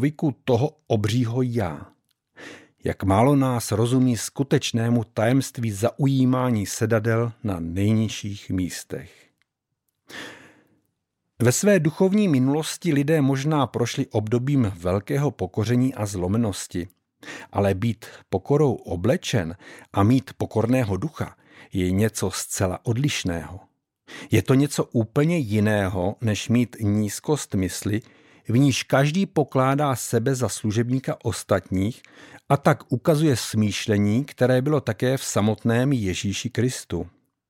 povyku toho obřího já. Jak málo nás rozumí skutečnému tajemství zaujímání sedadel na nejnižších místech. Ve své duchovní minulosti lidé možná prošli obdobím velkého pokoření a zlomenosti, ale být pokorou oblečen a mít pokorného ducha je něco zcela odlišného. Je to něco úplně jiného, než mít nízkost mysli, v níž každý pokládá sebe za služebníka ostatních a tak ukazuje smýšlení, které bylo také v samotném Ježíši Kristu.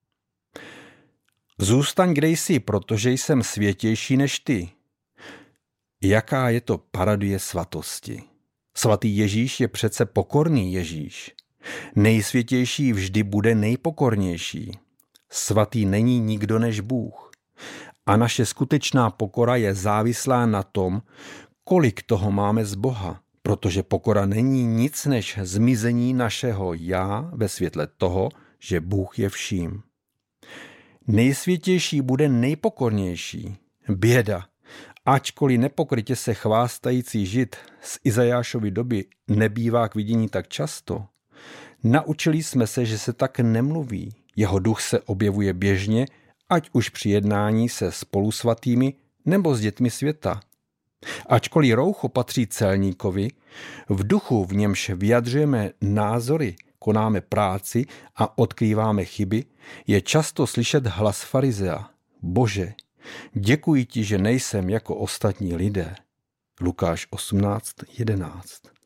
Zůstaň, kde jsi, protože jsem světější než ty. Jaká je to parodie svatosti. Svatý Ježíš je přece pokorný Ježíš. Nejsvětější vždy bude nejpokornější. Svatý není nikdo než Bůh. A naše skutečná pokora je závislá na tom, kolik toho máme z Boha, protože pokora není nic než zmizení našeho já ve světle toho, že Bůh je vším. Nejsvětější bude nejpokornější. Běda, ačkoliv nepokrytě se chvástající Žid z Izajášovy doby nebývá k vidění tak často, naučili jsme se, že se tak nemluví. Jeho duch se objevuje běžně, ať už při jednání se spolusvatými nebo s dětmi světa. Ačkoliv roucho patří celníkovi, v duchu, v němž vyjadřujeme názory, konáme práci a odkrýváme chyby, je často slyšet hlas farizea. Bože, děkuji ti, že nejsem jako ostatní lidé. Lukáš 18:11.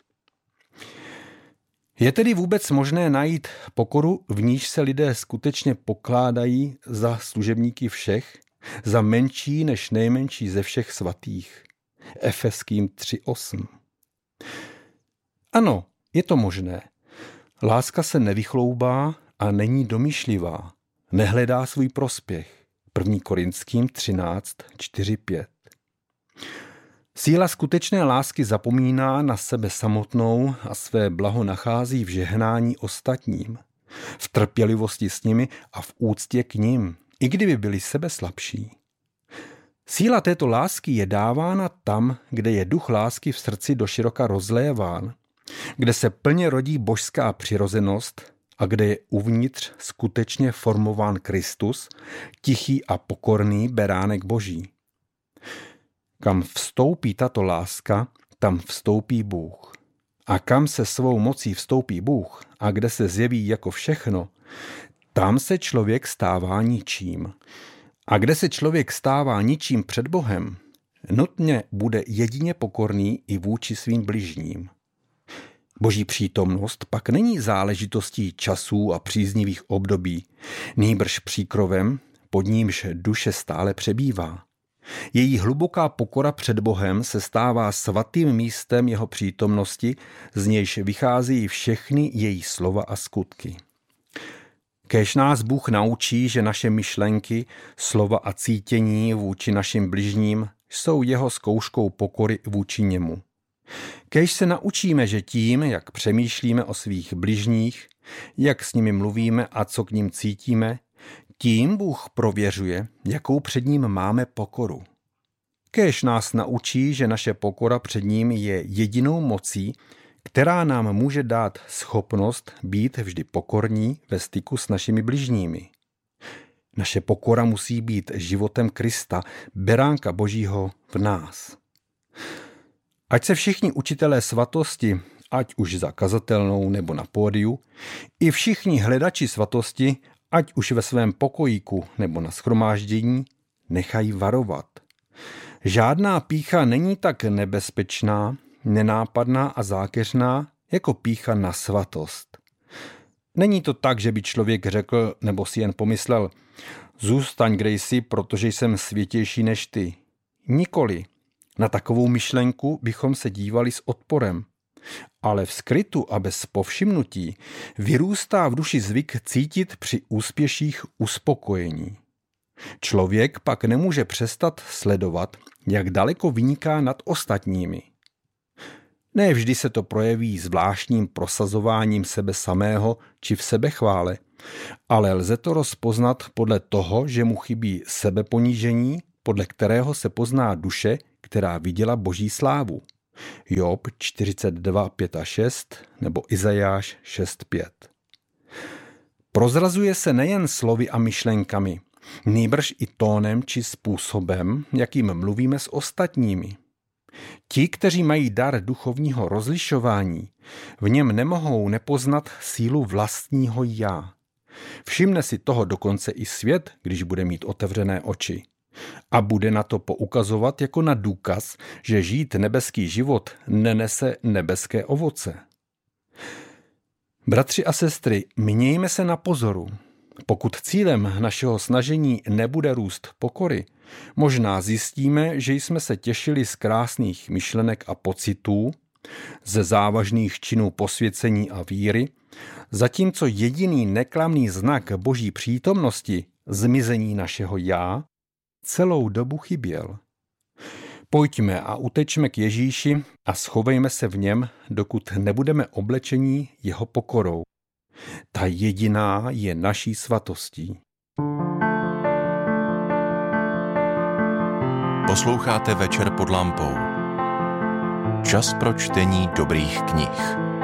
Je tedy vůbec možné najít pokoru, v níž se lidé skutečně pokládají za služebníky všech, za menší než nejmenší ze všech svatých? Efeským 3:8. Ano, je to možné. Láska se nevychloubá a není domýšlivá. Nehledá svůj prospěch. 1. Korinským 13:4-5. Síla skutečné lásky zapomíná na sebe samotnou a své blaho nachází v žehnání ostatním, v trpělivosti s nimi a v úctě k nim, i kdyby byli sebe slabší. Síla této lásky je dávána tam, kde je duch lásky v srdci doširoka rozléván, kde se plně rodí božská přirozenost a kde je uvnitř skutečně formován Kristus, tichý a pokorný beránek Boží. Kam vstoupí tato láska, tam vstoupí Bůh. A kam se svou mocí vstoupí Bůh a kde se zjeví jako všechno, tam se člověk stává ničím. A kde se člověk stává ničím před Bohem, nutně bude jedině pokorný i vůči svým bližním. Boží přítomnost pak není záležitostí časů a příznivých období, nýbrž příkrovem, pod nímž duše stále přebývá. Její hluboká pokora před Bohem se stává svatým místem jeho přítomnosti, z nějž vycházejí všechny její slova a skutky. Kéž nás Bůh naučí, že naše myšlenky, slova a cítění vůči našim bližním jsou jeho zkouškou pokory vůči němu. Kéž se naučíme, že tím, jak přemýšlíme o svých bližních, jak s nimi mluvíme a co k nim cítíme, tím Bůh prověřuje, jakou před ním máme pokoru. Kéž nás naučí, že naše pokora před ním je jedinou mocí, která nám může dát schopnost být vždy pokorní ve styku s našimi bližními. Naše pokora musí být životem Krista, beránka Božího v nás. Ať se všichni učitelé svatosti, ať už za kazatelnou nebo na pódiu, i všichni hledači svatosti, ať už ve svém pokojíku nebo na shromáždění, nechají varovat. Žádná pýcha není tak nebezpečná, nenápadná a zákeřná jako pýcha na svatost. Není to tak, že by člověk řekl nebo si jen pomyslel, zůstaň, kde jsi, protože jsem světější než ty. Nikoli. Na takovou myšlenku bychom se dívali s odporem. Ale v skrytu a bez povšimnutí vyrůstá v duši zvyk cítit při úspěších uspokojení. Člověk pak nemůže přestat sledovat, jak daleko vyniká nad ostatními. Ne vždy se to projeví zvláštním prosazováním sebe samého či v sebechvále, ale lze to rozpoznat podle toho, že mu chybí sebeponížení, podle kterého se pozná duše, která viděla Boží slávu. Job 42, 5 a 6 nebo Izajáš 6, 5. Prozrazuje se nejen slovy a myšlenkami, nýbrž i tónem či způsobem, jakým mluvíme s ostatními. Ti, kteří mají dar duchovního rozlišování, v něm nemohou nepoznat sílu vlastního já. Všimne si toho dokonce i svět, když bude mít otevřené oči. A bude na to poukazovat jako na důkaz, že žít nebeský život nenese nebeské ovoce. Bratři a sestry, mějme se na pozoru. Pokud cílem našeho snažení nebude růst pokory, možná zjistíme, že jsme se těšili z krásných myšlenek a pocitů, ze závažných činů posvěcení a víry, zatímco jediný neklamný znak Boží přítomnosti, zmizení našeho já, celou dobu chyběl. Pojďme a utečme k Ježíši a schovejme se v něm, dokud nebudeme oblečení jeho pokorou. Ta jediná je naší svatostí. Posloucháte Večer pod lampou. Čas pro čtení dobrých knih.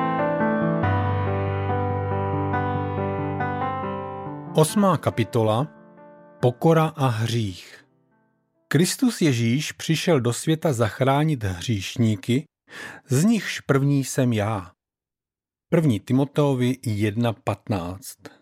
8. kapitola. Pokora a hřích. Kristus Ježíš přišel do světa zachránit hříšníky, z nichž první jsem já. 1. Timoteovi 1.15.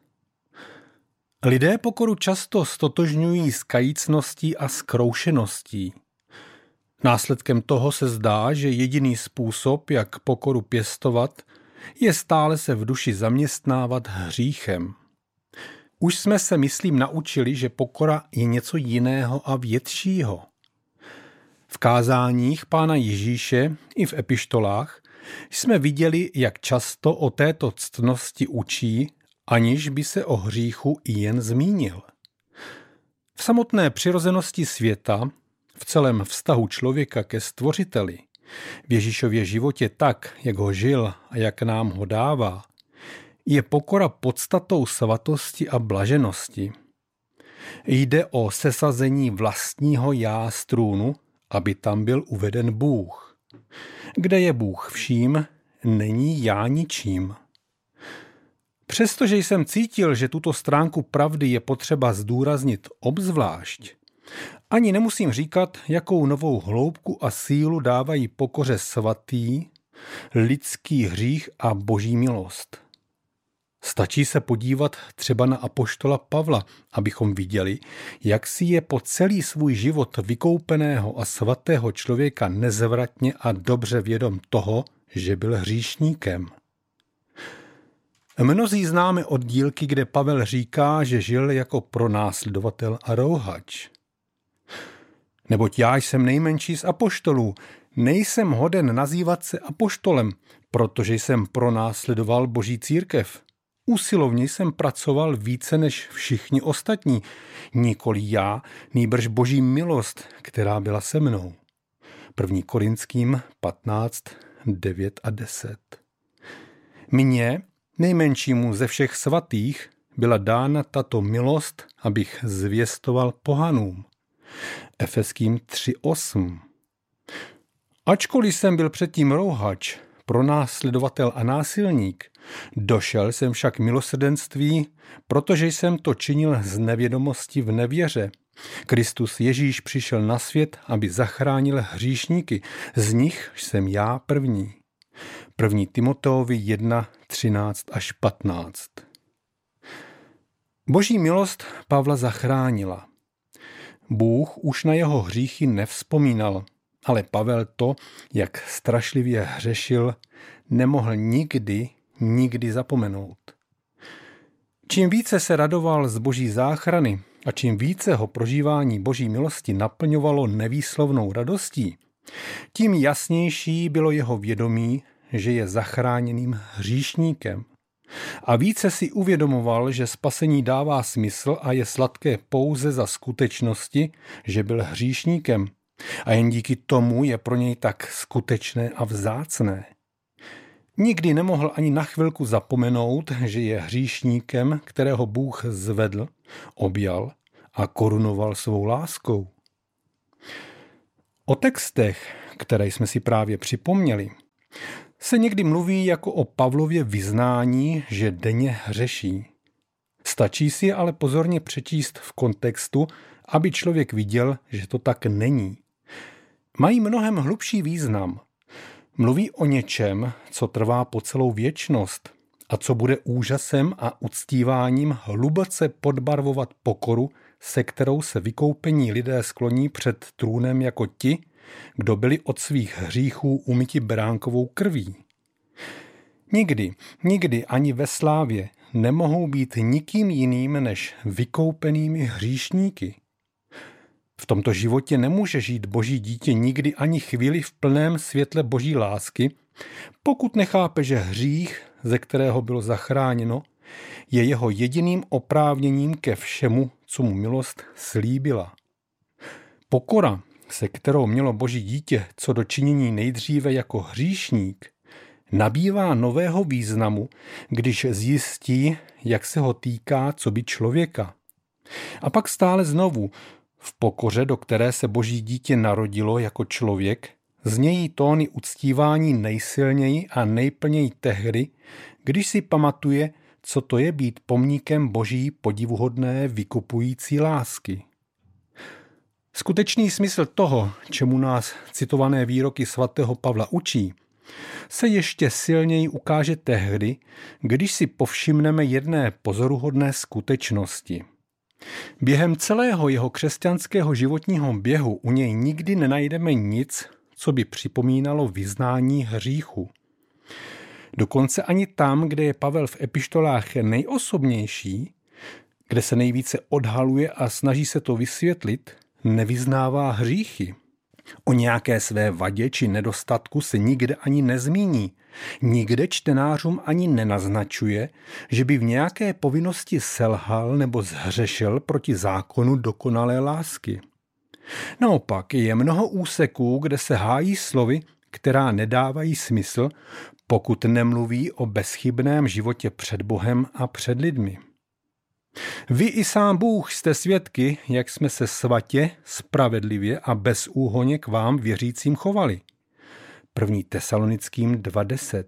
Lidé pokoru často stotožňují s kajícností a zkroušeností. Následkem toho se zdá, že jediný způsob, jak pokoru pěstovat, je stále se v duši zaměstnávat hříchem. Už jsme se, myslím, naučili, že pokora je něco jiného a většího. V kázáních Pána Ježíše i v epištolách jsme viděli, jak často o této ctnosti učí, aniž by se o hříchu i jen zmínil. V samotné přirozenosti světa, v celém vztahu člověka ke Stvořiteli, v Ježíšově životě tak, jak ho žil a jak nám ho dává, je pokora podstatou svatosti a blaženosti. Jde o sesazení vlastního já z trůnu, aby tam byl uveden Bůh. Kde je Bůh vším, není já ničím. Přestože jsem cítil, že tuto stránku pravdy je potřeba zdůraznit obzvlášť, ani nemusím říkat, jakou novou hloubku a sílu dávají pokoře svatý, lidský hřích a boží milost. Stačí se podívat třeba na apoštola Pavla, abychom viděli, jak si je po celý svůj život vykoupeného a svatého člověka nezvratně a dobře vědom toho, že byl hříšníkem. Mnozí známe oddílky, kde Pavel říká, že žil jako pronásledovatel a rouhač. Neboť já jsem nejmenší z apoštolů, nejsem hoden nazývat se apoštolem, protože jsem pronásledoval Boží církev. Usilovně jsem pracoval více než všichni ostatní, nikoli já, nýbrž Boží milost, která byla se mnou. 1. Korinským 15, 9 a 10. Mně, nejmenšímu ze všech svatých, byla dána tato milost, abych zvěstoval pohanům. Efeským 3.8. Ačkoliv jsem byl předtím rouhač, pronásledovatel a násilník, došel jsem však milosrdenství, protože jsem to činil z nevědomosti v nevěře. Kristus Ježíš přišel na svět, aby zachránil hříšníky, z nich jsem já první. 1. Timoteovi 1, 13 až 15. Boží milost Pavla zachránila. Bůh už na jeho hříchy nevzpomínal, ale Pavel to, jak strašlivě hřešil, nemohl nikdy zapomenout. Čím více se radoval z Boží záchrany a čím více ho prožívání Boží milosti naplňovalo nevýslovnou radostí, tím jasnější bylo jeho vědomí, že je zachráněným hříšníkem. A více si uvědomoval, že spasení dává smysl a je sladké pouze za skutečnosti, že byl hříšníkem. A jen díky tomu je pro něj tak skutečné a vzácné. Nikdy nemohl ani na chvilku zapomenout, že je hříšníkem, kterého Bůh zvedl, objal a korunoval svou láskou. O textech, které jsme si právě připomněli, se někdy mluví jako o Pavlově vyznání, že denně hřeší. Stačí si ale pozorně přečíst v kontextu, aby člověk viděl, že to tak není. Mají mnohem hlubší význam. Mluví o něčem, co trvá po celou věčnost a co bude úžasem a uctíváním hluboce podbarvovat pokoru, se kterou se vykoupení lidé skloní před trůnem jako ti, kdo byli od svých hříchů umyti beránkovou krví. Nikdy ani ve slávě nemohou být nikým jiným než vykoupenými hříšníky. V tomto životě nemůže žít Boží dítě nikdy ani chvíli v plném světle Boží lásky, pokud nechápe, že hřích, ze kterého bylo zachráněno, je jeho jediným oprávněním ke všemu, co mu milost slíbila. Pokora, se kterou mělo Boží dítě co do činění nejdříve jako hříšník, nabývá nového významu, když zjistí, jak se ho týká coby člověka. A pak stále znovu, v pokoře, do které se Boží dítě narodilo jako člověk, znějí tóny uctívání nejsilněji a nejplněji tehdy, když si pamatuje, co to je být pomníkem Boží podivuhodné vykupující lásky. Skutečný smysl toho, čemu nás citované výroky svatého Pavla učí, se ještě silněji ukáže tehdy, když si povšimneme jedné pozoruhodné skutečnosti. Během celého jeho křesťanského životního běhu u něj nikdy nenajdeme nic, co by připomínalo vyznání hříchu. Dokonce ani tam, kde je Pavel v epištolách nejosobnější, kde se nejvíce odhaluje a snaží se to vysvětlit, nevyznává hříchy. O nějaké své vadě či nedostatku se nikde ani nezmíní. Nikde čtenářům ani nenaznačuje, že by v nějaké povinnosti selhal nebo zhřešil proti zákonu dokonalé lásky. Naopak je mnoho úseků, kde se hájí slovy, která nedávají smysl, pokud nemluví o bezchybném životě před Bohem a před lidmi. Vy i sám Bůh jste svědky, jak jsme se svatě, spravedlivě a bezúhonně k vám věřícím chovali. 1. Tesalonickým 2:10.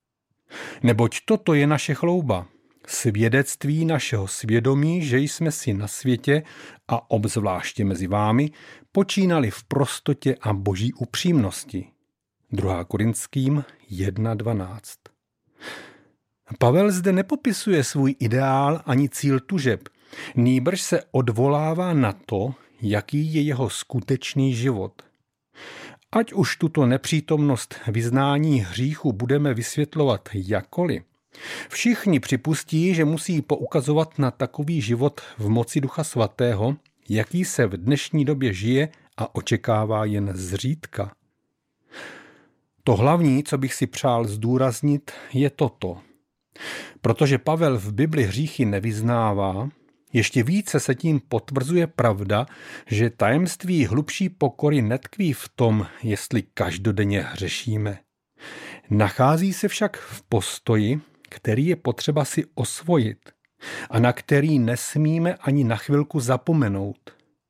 Neboť toto je naše chlouba, svědectví našeho svědomí, že jsme si na světě a obzvláště mezi vámi počínali v prostotě a boží upřímnosti. 2. Korinským 1:12. Pavel zde nepopisuje svůj ideál ani cíl tužeb, nýbrž se odvolává na to, jaký je jeho skutečný život. Ať už tuto nepřítomnost vyznání hříchu budeme vysvětlovat jakkoliv, všichni připustí, že musí poukazovat na takový život v moci Ducha Svatého, jaký se v dnešní době žije a očekává jen zřídka. To hlavní, co bych si přál zdůraznit, je toto. Protože Pavel v Bibli hříchy nevyznává, ještě více se tím potvrzuje pravda, že tajemství hlubší pokory netkví v tom, jestli každodenně hřešíme. Nachází se však v postoji, který je potřeba si osvojit a na který nesmíme ani na chvilku zapomenout.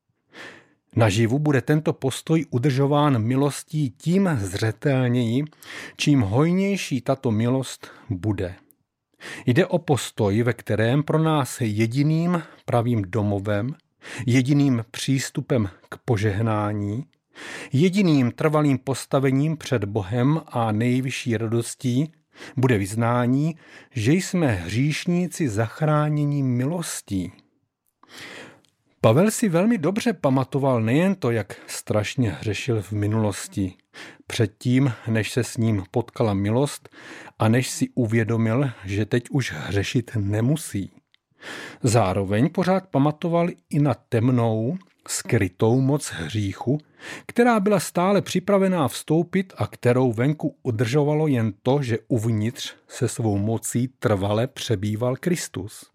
Naživu bude tento postoj udržován milostí tím zřetelněji, čím hojnější tato milost bude. Jde o postoj, ve kterém pro nás jediným pravým domovem, jediným přístupem k požehnání, jediným trvalým postavením před Bohem a nejvyšší radostí bude vyznání, že jsme hříšníci zachránění milostí. Pavel si velmi dobře pamatoval nejen to, jak strašně hřešil v minulosti, předtím, než se s ním potkala milost a než si uvědomil, že teď už hřešit nemusí. Zároveň pořád pamatoval i na temnou, skrytou moc hříchu, která byla stále připravená vstoupit a kterou venku udržovalo jen to, že uvnitř se svou mocí trvale přebýval Kristus.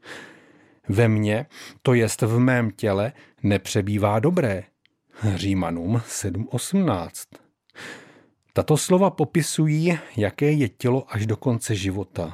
Ve mně, to jest v mém těle, nepřebývá dobré. Římanům 7:18. Tato slova popisují, jaké je tělo až do konce života.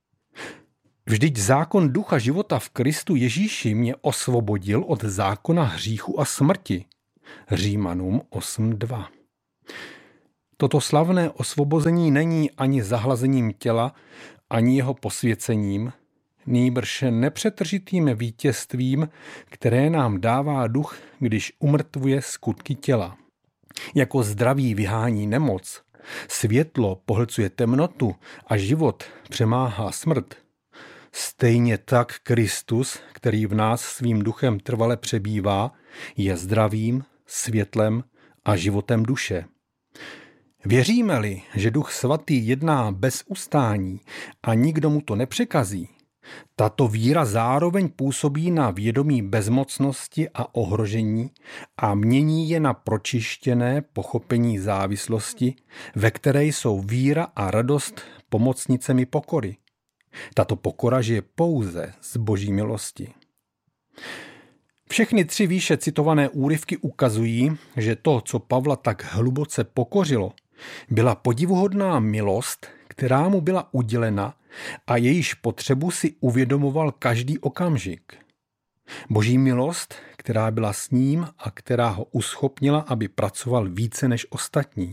Vždyť zákon ducha života v Kristu Ježíši mě osvobodil od zákona hříchu a smrti. Římanům 8:2. Toto slavné osvobození není ani zahlazením těla, ani jeho posvěcením, nýbrž nepřetržitým vítězstvím, které nám dává duch, když umrtvuje skutky těla. Jako zdraví vyhání nemoc, světlo pohlcuje temnotu a život přemáhá smrt, stejně tak Kristus, který v nás svým duchem trvale přebývá, je zdravím, světlem a životem duše. Věříme-li, že Duch Svatý jedná bez ustání a nikdo mu to nepřekazí, tato víra zároveň působí na vědomí bezmocnosti a ohrožení a mění je na pročištěné pochopení závislosti, ve které jsou víra a radost pomocnicemi pokory. Tato pokora žije pouze z Boží milosti. Všechny 3 výše citované úryvky ukazují, že to, co Pavla tak hluboce pokořilo, byla podivuhodná milost, která mu byla udělena a jejíž potřebu si uvědomoval každý okamžik. Boží milost, která byla s ním a která ho uschopnila, aby pracoval více než ostatní.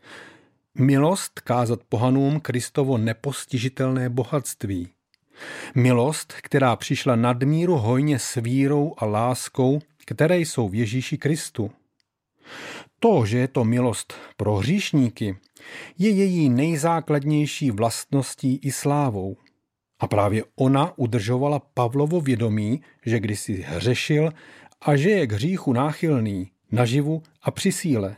Milost kázat pohanům Kristovo nepostižitelné bohatství. Milost, která přišla nadmíru hojně s vírou a láskou, které jsou v Ježíši Kristu. To, že je to milost pro hříšníky, je její nejzákladnější vlastností i slávou. A právě ona udržovala Pavlovo vědomí, že kdysi hřešil a že je k hříchu náchylný, naživu a při síle.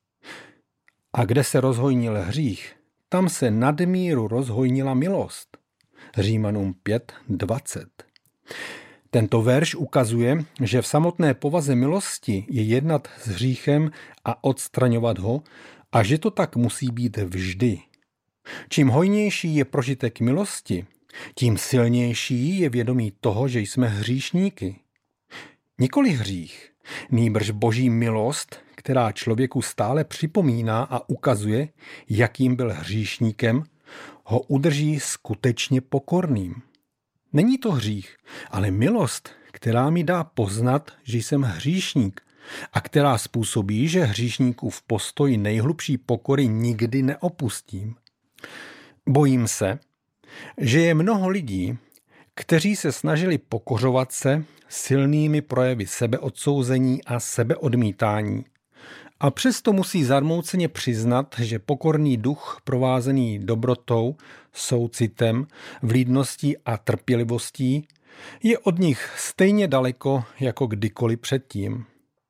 A kde se rozhojnil hřích, tam se nadmíru rozhojnila milost. Římanům 5:20. Tento verš ukazuje, že v samotné povaze milosti je jednat s hříchem a odstraňovat ho a že to tak musí být vždy. Čím hojnější je prožitek milosti, tím silnější je vědomí toho, že jsme hříšníky. Nikoli hřích, nýbrž Boží milost, která člověku stále připomíná a ukazuje, jakým byl hříšníkem, ho udrží skutečně pokorným. Není to hřích, ale milost, která mi dá poznat, že jsem hříšník a která způsobí, že hříšníkův postoj nejhlubší pokory nikdy neopustím. Bojím se, že je mnoho lidí, kteří se snažili pokořovat se silnými projevy sebeodsouzení a sebeodmítání. A přesto musí zarmouceně přiznat, že pokorný duch provázený dobrotou, soucitem, vlídností a trpělivostí je od nich stejně daleko jako kdykoliv předtím.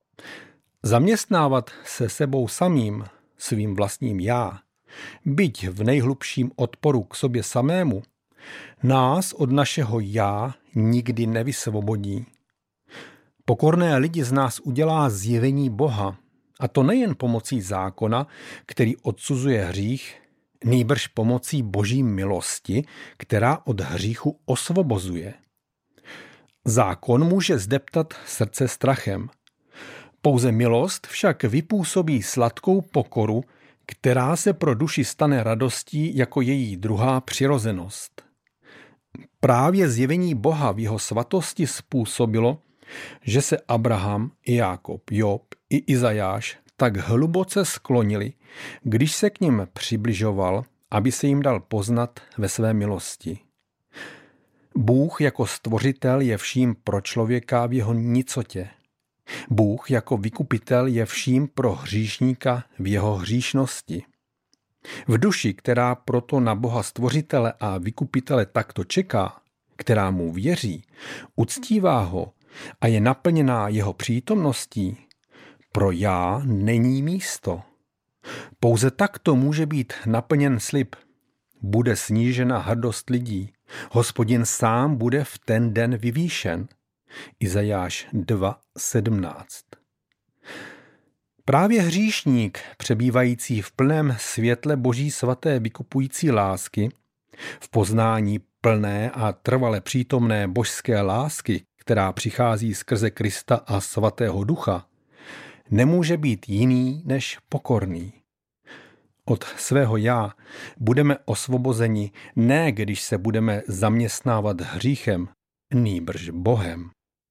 Zaměstnávat se sebou samým, svým vlastním já, byť v nejhlubším odporu k sobě samému, nás od našeho já nikdy nevysvobodí. Pokorné lidi z nás udělá zjevení Boha, a to nejen pomocí zákona, který odsuzuje hřích, nýbrž pomocí Boží milosti, která od hříchu osvobozuje. Zákon může zdeptat srdce strachem. Pouze milost však vypůsobí sladkou pokoru, která se pro duši stane radostí jako její druhá přirozenost. Právě zjevení Boha v jeho svatosti způsobilo, že se Abraham, i Jákob, Job i Izajáš tak hluboce sklonili, když se k nim přibližoval, aby se jim dal poznat ve své milosti. Bůh jako stvořitel je vším pro člověka v jeho nicotě. Bůh jako vykupitel je vším pro hříšníka v jeho hříšnosti. V duši, která proto na Boha stvořitele a vykupitele takto čeká, která mu věří, uctívá ho a je naplněná jeho přítomností, pro já není místo. Pouze takto může být naplněn slib. Bude snížena hrdost lidí. Hospodin sám bude v ten den vyvýšen. Izajáš 2:17. Právě hříšník, přebývající v plném světle Boží svaté vykupující lásky, v poznání plné a trvale přítomné božské lásky, která přichází skrze Krista a svatého Ducha, nemůže být jiný než pokorný. Od svého já budeme osvobozeni ne když se budeme zaměstnávat hříchem, nýbrž Bohem.